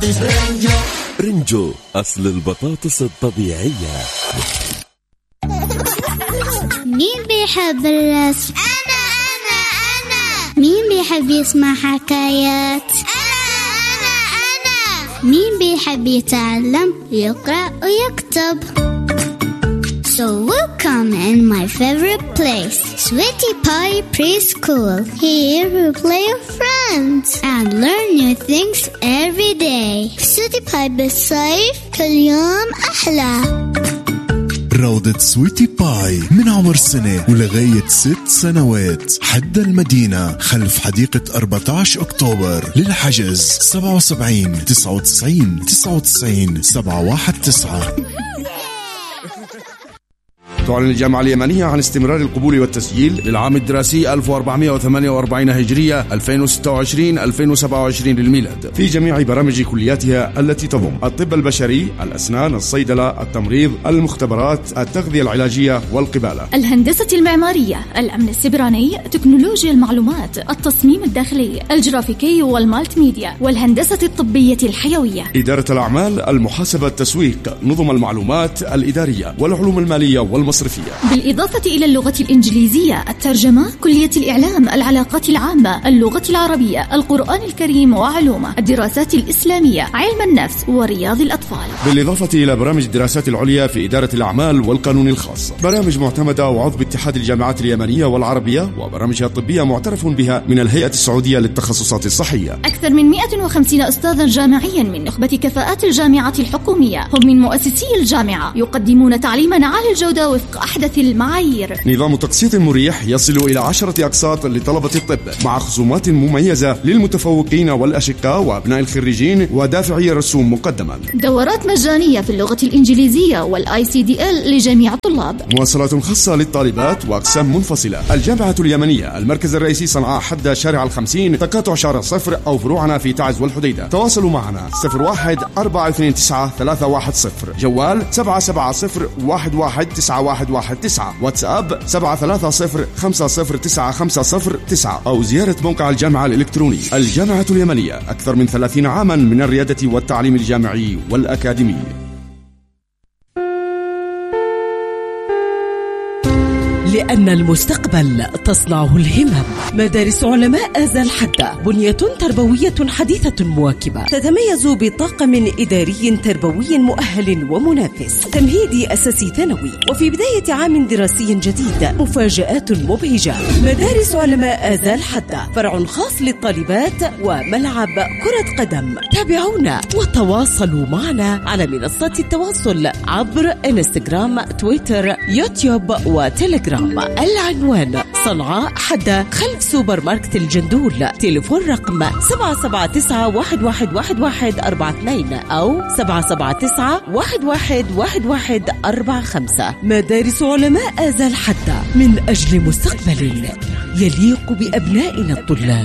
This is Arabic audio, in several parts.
رنجو أصل البطاطس الطبيعية. مين بيحب الرسم؟ أنا. مين بيحب يسمع حكايات؟ أنا. مين بيحب يتعلم يقرأ ويكتب؟ So welcome in my favorite place, Sweetie Pie Preschool. Here we play with friends and learn new things every day. Sweetie Pie بالصيف كل يوم أحلى. روضة سويتي باي من عمر سنة ولغاية 6 سنوات حد المدينة خلف حديقة 14 أكتوبر. للحجز 77 99 99 719. تعلن الجامعة اليمنية عن استمرار القبول والتسجيل للعام الدراسي 1448 هجرية 2026-2027 للميلاد في جميع برامج كلياتها التي تضم الطب البشري، الأسنان، الصيدلة، التمريض، المختبرات، التغذية العلاجية والقبالة، الهندسة المعمارية، الأمن السيبراني، تكنولوجيا المعلومات، التصميم الداخلي، الجرافيكي والمالتي ميديا، والهندسة الطبية الحيوية، إدارة الأعمال، المحاسبة، التسويق، نظم المعلومات الإدارية والعلوم المالية والمصرفية، بالإضافة إلى اللغة الإنجليزية، الترجمة، كلية الإعلام، العلاقات العامة، اللغة العربية، القرآن الكريم وعلومه، الدراسات الإسلامية، علم النفس ورياض الأطفال، بالإضافة إلى برامج الدراسات العليا في إدارة الأعمال والقانون الخاص، برامج معتمدة وعضو باتحاد الجامعات اليمنية والعربية، وبرامجها الطبية معترف بها من الهيئة السعودية للتخصصات الصحية. أكثر من 150 أستاذا جامعيا من نخبة كفاءات الجامعة الحكومية، هم من مؤسسي الجامعة، يقدمون تعليما عالي الجودة وفق أحدث المعايير. نظام تقسيط مريح يصل إلى 10 أقساط لطلبة الطب مع خصومات مميزة للمتفوقين والأشقاء وأبناء الخريجين ودافعي الرسوم مقدما. دورات مجانية في اللغة الإنجليزية والICDL لجميع الطلاب. مواصلات خاصة للطالبات وأقسام منفصلة. الجامعة اليمنية، المركز الرئيسي صنعاء حد شارع 50 تقاطع شارع 0 أو فروعنا في تعز والحديدة. تواصلوا معنا 01-429-310 جوال 770-119119 واتساب 730-509509 أو زيارة موقع الجامعة الإلكتروني. الجامعة اليمنية، أكثر من 30 عاما من الريادة والتعليم الجامعي والأكاديمي. لأن المستقبل تصنعه الهمم. مدارس علماء آذى الحدة، بنية تربوية حديثة مواكبة، تتميز بطاقم إداري تربوي مؤهل ومنافس، تمهيدي أساسي ثانوي، وفي بداية عام دراسي جديد مفاجآت مبهجة. مدارس علماء آذى الحدة، فرع خاص للطالبات وملعب كرة قدم. تابعونا وتواصلوا معنا على منصات التواصل عبر انستغرام، تويتر، يوتيوب وتليجرام. العنوان صنعاء حدة خلف سوبر ماركت الجندول. تليفون رقم 779-111142 أو 779-111145. مدارس علماء آذى الحدة، من أجل مستقبل يليق بأبنائنا الطلاب.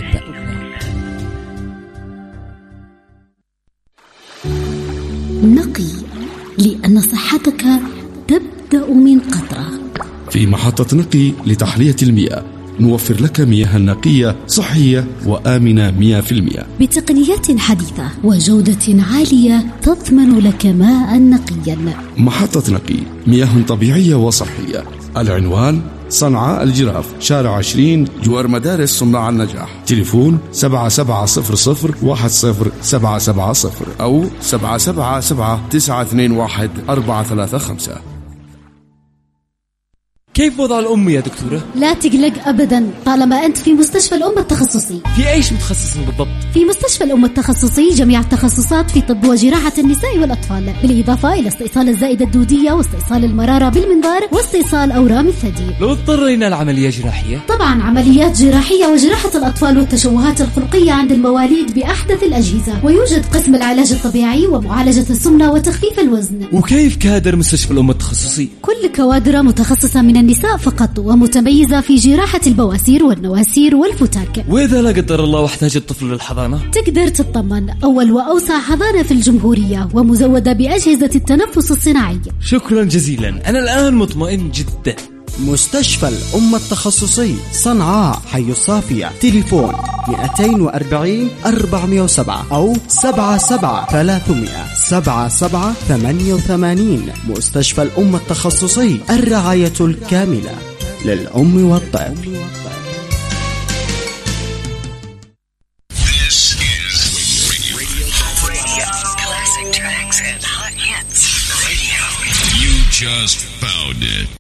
نقي، لأن صحتك تبدأ من قطرة. في محطة نقي لتحلية المياه نوفر لك مياه نقية صحية وآمنة 100% بتقنيات حديثة وجودة عالية تضمن لك ماء نقيا. محطة نقي، مياه طبيعية وصحية. العنوان صنعاء الجراف، شارع 20 جوار مدارس صناع النجاح. تليفون 7700-10-770 أو 777-921-435. كيف وضع الأم يا دكتورة؟ لا تقلق أبدا طالما أنت في مستشفى الأم التخصصي. في أيش متخصص بالضبط؟ في مستشفى الأم التخصصي جميع التخصصات في طب وجراحة النساء والأطفال، بالإضافة إلى استئصال الزائدة الدودية واستئصال المرارة بالمنظار واستئصال أورام الثدي. لو اضطرينا العملية جراحية؟ طبعا عمليات جراحية وجراحة الأطفال والتشوهات الخلقية عند المواليد بأحدث الأجهزة، ويوجد قسم العلاج الطبيعي ومعالجة السمنة وتخفيف الوزن. وكيف كادر مستشفى الأم التخصصي؟ كل كوادر متخصصة من النساء فقط، ومتميزة في جراحة البواسير والنواسير والفتاك. وإذا لا قدر الله واحتاج الطفل للحضانة؟ تقدر تطمن، أول وأوسع حضانة في الجمهورية ومزودة بأجهزة التنفس الصناعي. شكرا جزيلا، أنا الآن مطمئن جدا. مستشفى الأمة التخصصي صنعاء حي الصافية. تليفون 240 407 أو 77 300 77 88. مستشفى الأمة التخصصي، الرعاية الكاملة للأم والطفل. Just found it.